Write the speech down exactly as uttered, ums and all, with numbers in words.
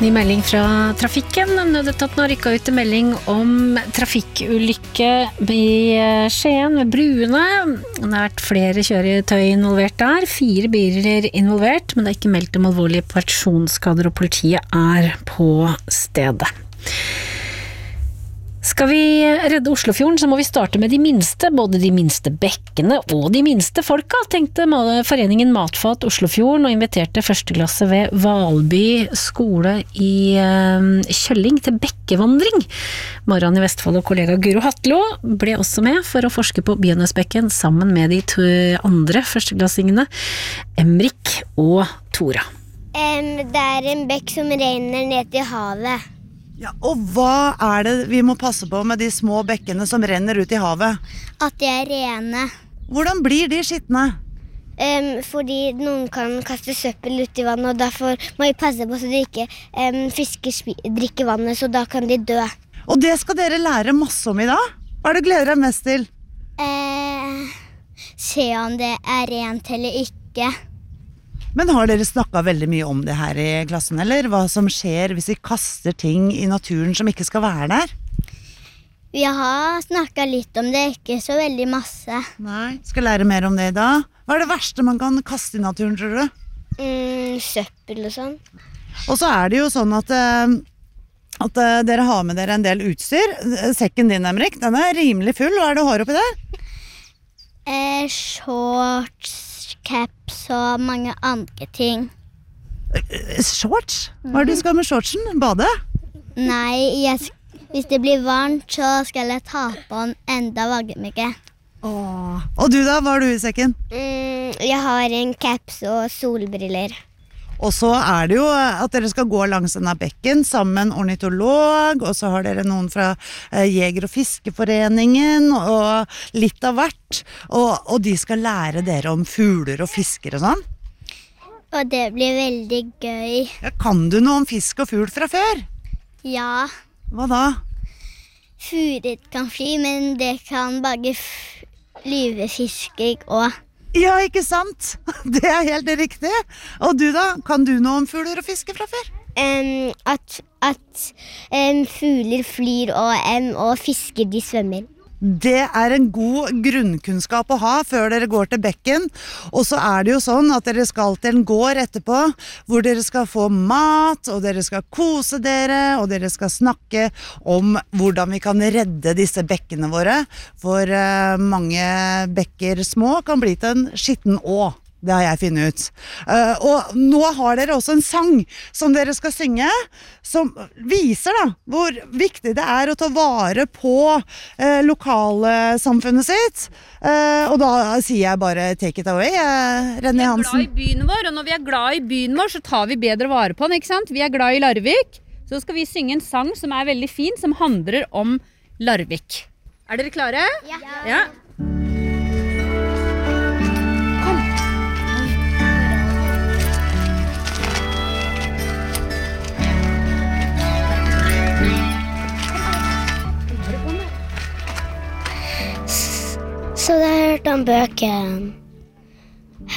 Ny melding fra trafikken. Nødetaten har rykket ut en melding om trafikkulykke i Skien ved Bruene. Det har vært flere kjøretøy involvert der, fire biler involvert, men det er ikke meldt om alvorlige personskader, og politiet er på stedet. Skal vi redde Oslofjorden, så må vi starte med de minste, både de minste bekkene og de minste folka, tenkte Foreningen Matfat Oslofjorden, og inviterte førsteklasse ved Valby skole i Kjølling til bekkevandring. Mariann i Vestfold og kollega Guro Hatlo ble også med for å forske på Bjørnøysbekken sammen med de to andre førsteklassingene, Emrik og Tora. Um, det er en bekk som renner ned til havet. Ja, og hva er det vi må passe på med de små bekkene som renner ut i havet? At de er rene. Hvordan blir de skittende? Um, fordi noen kan kaste søppel ut i vannet, og derfor må vi passe på så de ikke um, fisker drikker vannet, så da kan de dø. Og det skal dere lære masse om i dag? Hva er det gleder deg mest til? Uh, se om det er rent eller ikke. Men har dere snakket veldig mye om det her i klassen, eller hva som skjer hvis vi kaster ting i naturen som ikke skal være der? Vi har snakket litt om det, ikke så veldig masse. Nei, skal lære mer om det i dag. Hva er det verste man kan kaste i naturen, tror du? Mm, søppel og sånn. Og så er det jo sånn at, at dere har med dere en del utstyr. Sekken din, Emrik, den er rimelig full. Hva er det du har oppi der? Eh, shorts, caps og mange andre ting. Shorts? Hva er det du skal med shortsen? Bade? Nei, jeg, hvis det blir varmt, så skal jeg ta på den enda varmere. Åh. Og du da, hva har du i sekken? Mm, jeg har en caps og solbriller. Og så er det jo at dere skal gå langs denne bekken sammen med en ornitolog, og så har dere noen fra eh, Jeger- og Fiskeforeningen, og litt av hvert. Og, og de skal lære dere om fugler og fisker og sånn. Og det blir veldig gøy. Ja, kan du noe om fisk og fugl fra før? Ja. Hva da? Fugler kan fly, men det kan bare flyve fisker og... Ja, ikke sant? Det er helt riktig. Og du da, kan du noe om fugler og fiske fra før? Um, at at um, fugler flyr og, um, og fisker de svømmer. Det er en god grunnkunnskap å ha før dere går til bekken. Og så er det jo sånn at dere skal til en gård etterpå, hvor dere skal få mat, og dere skal kose dere, og dere skal snakke om hvordan vi kan redde disse bekkene våre. For uh, mange bekker små kan bli til en skitten å. Det har jeg funnet ut. Uh, og nå har dere også en sang som dere skal synge, som viser da hvor viktig det er å ta vare på uh, lokale samfunnet sitt. Uh, og da sier jeg bare take it away, uh, Renny Hansen. Vi er glad i byen vår, og når vi er glad i byen vår, så tar vi bedre vare på den, ikke sant? Vi er glad i Larvik, så skal vi synge en sang som er veldig fin, som handler om Larvik. Er dere klare? Ja. Ja. Så det har jeg hørt om bøken.